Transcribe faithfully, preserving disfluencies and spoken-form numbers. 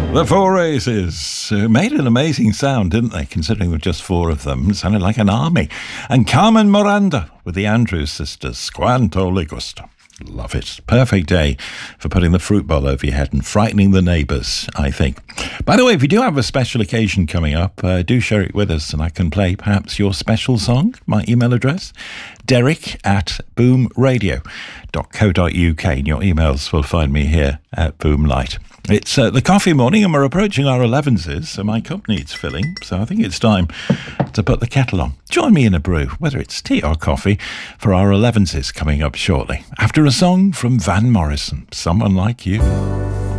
The Four Aces uh, made an amazing sound, didn't they? Considering there were just four of them, it sounded like an army. And Carmen Miranda with the Andrews Sisters, Quanto Le Gusto. Love it. Perfect day for putting the fruit bowl over your head and frightening the neighbours, I think. By the way, if you do have a special occasion coming up, uh, do share it with us and I can play perhaps your special song. My email address, derek at boomradio dot co dot uk. And your emails will find me here at Boomlight. It's uh, the coffee morning and we're approaching our elevenses, so my cup needs filling. So I think it's time to put the kettle on. Join me in a brew, whether it's tea or coffee, for our elevenses coming up shortly. After a song from Van Morrison, Someone Like You.